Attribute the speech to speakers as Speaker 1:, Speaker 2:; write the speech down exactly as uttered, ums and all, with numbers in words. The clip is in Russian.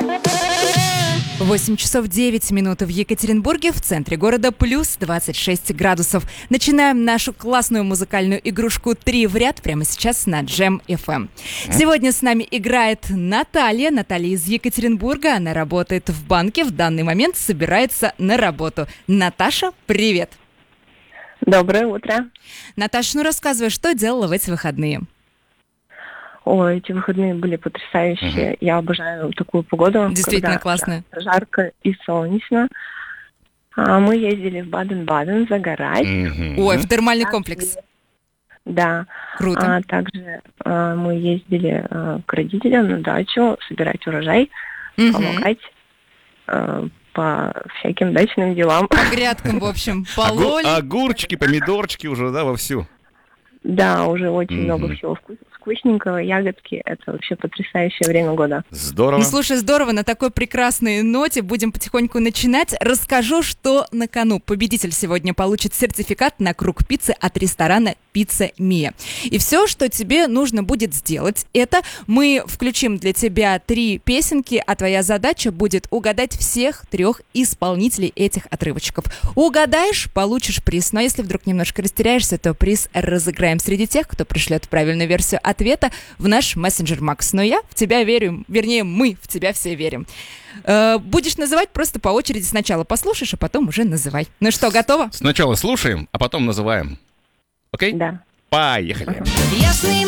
Speaker 1: восемь часов девять минут в Екатеринбурге, в центре города плюс двадцать шесть градусов. Начинаем нашу классную музыкальную игрушку «Три в ряд» прямо сейчас на Джем эф эм. Сегодня с нами играет Наталья. Наталья из Екатеринбурга. Она работает в банке. В данный момент собирается на работу. Наташа, привет!
Speaker 2: Доброе утро.
Speaker 1: Наташа, ну рассказывай, что делала в эти выходные?
Speaker 2: Ой, эти выходные были потрясающие. Uh-huh. Я обожаю такую погоду.
Speaker 1: Действительно классно.
Speaker 2: Жарко и солнечно. А, мы ездили в Баден-Баден загорать.
Speaker 1: Uh-huh. Ой, в термальный комплекс.
Speaker 2: Да.
Speaker 1: Круто.
Speaker 2: А также а, мы ездили а, к родителям на дачу собирать урожай, uh-huh. помогать а, по всяким дачным делам.
Speaker 1: По грядкам, в общем, пололи.
Speaker 3: Огур- огурчики, помидорчики уже, да, вовсю?
Speaker 2: Да, уже очень mm-hmm. много всего вкус- вкусненького, ягодки. Это вообще потрясающее время года.
Speaker 3: Здорово.
Speaker 1: Ну, слушай, здорово. На такой прекрасной ноте будем потихоньку начинать. Расскажу, что на кону. Победитель сегодня получит сертификат на круг пиццы от ресторана «Пицца Мия». И все, что тебе нужно будет сделать, это мы включим для тебя три песенки, а твоя задача будет угадать всех трех исполнителей этих отрывочков. Угадаешь, получишь приз. Но если вдруг немножко растеряешься, то приз разыграем среди тех, кто пришлет правильную версию ответа в наш мессенджер Макс. Но я в тебя верю, вернее, мы в тебя все верим. Э, будешь называть просто по очереди. Сначала послушаешь, а потом уже называй. Ну что, готово?
Speaker 3: Сначала слушаем, а потом называем. Окей?
Speaker 2: Да.
Speaker 3: Поехали.
Speaker 4: Ясный